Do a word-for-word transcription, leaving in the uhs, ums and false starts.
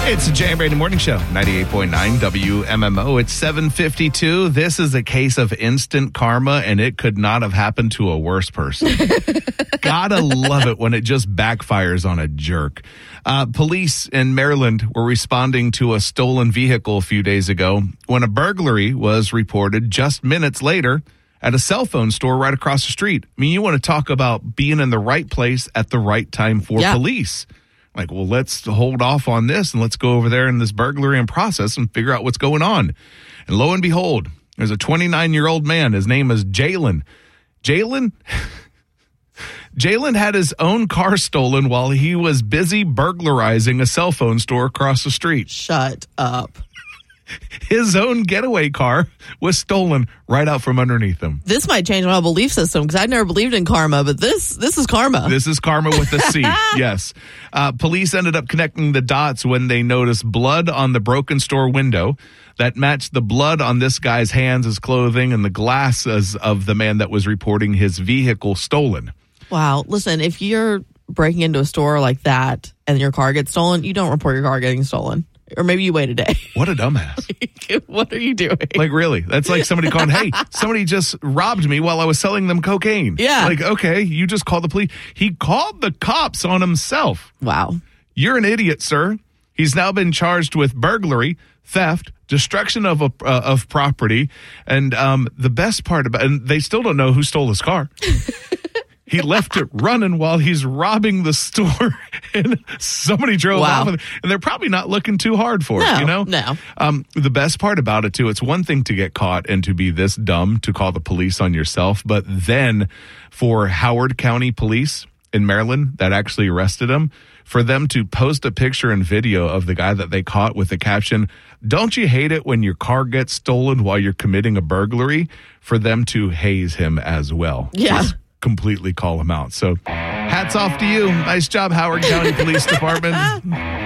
It's the Jay and Brady Morning Show, ninety-eight point nine W M M O. It's seven fifty-two. This is a case of instant karma, and it could not have happened to a worse person. Gotta love it when it just backfires on a jerk. Uh, police in Maryland were responding to a stolen vehicle a few days ago when a burglary was reported just minutes later at a cell phone store right across the street. I mean, you want to talk about being in the right place at the right time for yeah. police. Like, well, let's hold off on this and let's go over there in this burglary and process and figure out what's going on. And lo and behold, there's a twenty-nine-year-old man. His name is Jalen. Jalen? Jalen had his own car stolen while he was busy burglarizing a cell phone store across the street. Shut up. His own getaway car was stolen right out from underneath him. This might change my whole belief system because I never believed in karma, but this this is karma. This is karma with a C, yes. Uh, police ended up connecting the dots when they noticed blood on the broken store window that matched the blood on this guy's hands, his clothing, and the glasses of the man that was reporting his vehicle stolen. Wow. Listen, if you're breaking into a store like that and your car gets stolen, you don't report your car getting stolen. Or maybe you wait a day. What a dumbass. What are you doing? Like, really? That's like somebody calling, hey, somebody just robbed me while I was selling them cocaine. Yeah. Like, okay, you just called the police. He called the cops on himself. Wow. You're an idiot, sir. He's now been charged with burglary, theft, destruction of a, uh, of property, and um, the best part about, and they still don't know who stole his car. He left it running while he's robbing the store, and somebody drove wow. off with it. And they're probably not looking too hard for no, it, you know? No, um, the best part about it, too, it's one thing to get caught and to be this dumb to call the police on yourself, but then for Howard County Police in Maryland that actually arrested him, for them to post a picture and video of the guy that they caught with the caption, "Don't you hate it when your car gets stolen while you're committing a burglary?" For them to haze him as well. Yeah. Just completely call him out. So hats off to you. Nice job, Howard County Police Department.